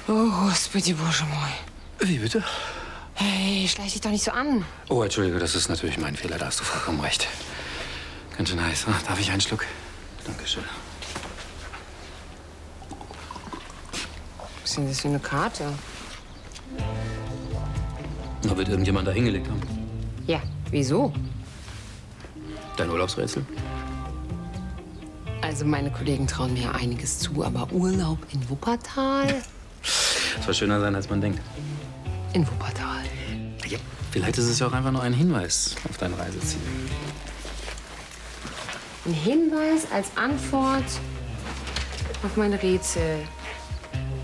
Oh, Господи, Боже moj. Wie bitte? Hey, schleich dich doch nicht so an. Oh, Entschuldige, das ist natürlich mein Fehler. Da hast du vollkommen recht. Ganz schön heiß. Darf ich einen Schluck? Dankeschön. Was ist denn das für eine Karte? Da wird irgendjemand da hingelegt haben. Ja, wieso? Dein Urlaubsrätsel? Also meine Kollegen trauen mir ja einiges zu, aber Urlaub in Wuppertal? Soll schöner sein, als man denkt. In Wuppertal. Ja, vielleicht ist es ja auch einfach nur ein Hinweis auf dein Reiseziel. Ein Hinweis als Antwort auf meine Rätsel.